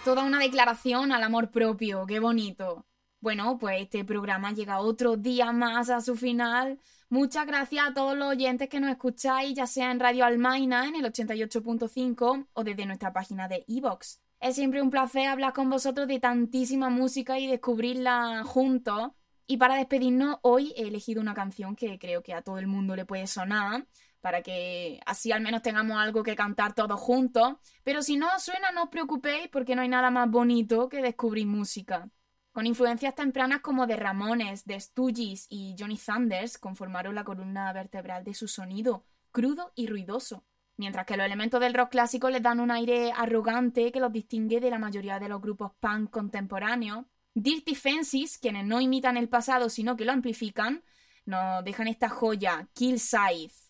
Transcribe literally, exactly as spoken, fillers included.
toda una declaración al amor propio, qué bonito. Bueno, pues este programa llega otro día más a su final. Muchas gracias a todos los oyentes que nos escucháis, ya sea en Radio Almaina, en el ochenta y ocho punto cinco o desde nuestra página de iVoox. Es siempre un placer hablar con vosotros de tantísima música y descubrirla juntos. Y para despedirnos, hoy he elegido una canción que creo que a todo el mundo le puede sonar, para que así al menos tengamos algo que cantar todos juntos. Pero si no os suena, no os preocupéis, porque no hay nada más bonito que descubrir música. Con influencias tempranas como de Ramones, de Stooges y Johnny Thunders conformaron la columna vertebral de su sonido, crudo y ruidoso, mientras que los elementos del rock clásico les dan un aire arrogante que los distingue de la mayoría de los grupos punk contemporáneos. Dirty Fences, quienes no imitan el pasado sino que lo amplifican, nos dejan esta joya, Kill Scythe.